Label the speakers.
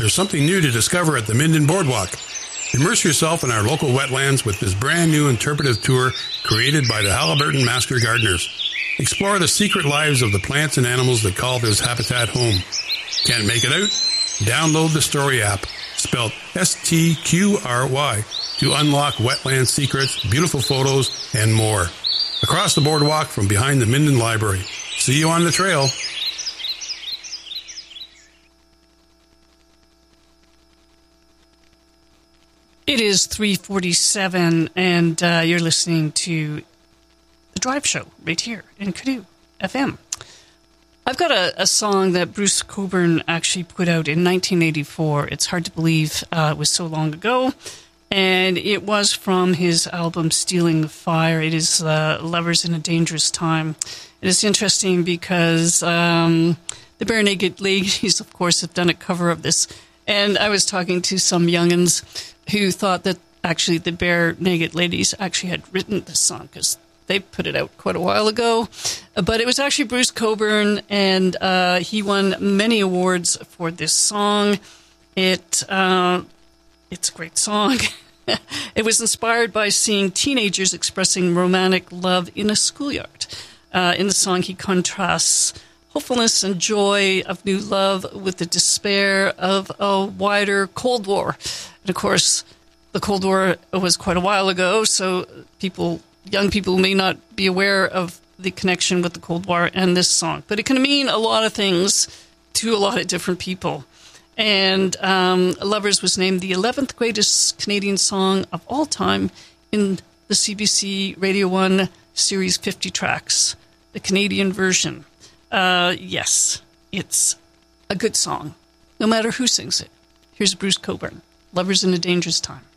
Speaker 1: there's something new to discover at the Minden Boardwalk. Immerse yourself in our local wetlands with this brand new interpretive tour created by the Halliburton Master Gardeners. Explore the secret lives of the plants and animals that call this habitat home. Can't make it out? Download the Story app, spelled STQRY, to unlock wetland secrets, beautiful photos, and more. Across the boardwalk from behind the Minden Library. See you on the trail.
Speaker 2: It is 3:47, and you're listening to The Drive Show right here in Kudu FM. I've got a song that Bruce Cockburn actually put out in 1984. It's hard to believe it was so long ago. And it was from his album Stealing the Fire. It is Lovers in a Dangerous Time. It is interesting because the Bare Naked Ladies, of course, have done a cover of this. And I was talking to some young'uns who thought that actually the Bare Naked Ladies actually had written this song because they put it out quite a while ago. But it was actually Bruce Cockburn, and he won many awards for this song. It's a great song. It was inspired by seeing teenagers expressing romantic love in a schoolyard. In the song, he contrasts hopefulness and joy of new love with the despair of a wider Cold War. And of course, the Cold War was quite a while ago, so young people may not be aware of the connection with the Cold War and this song. But it can mean a lot of things to a lot of different people. And Lovers was named the 11th greatest Canadian song of all time in the CBC Radio 1 Series 50 Tracks, the Canadian version. Yes, it's a good song, no matter who sings it. Here's Bruce Cockburn, Lovers in a Dangerous Time.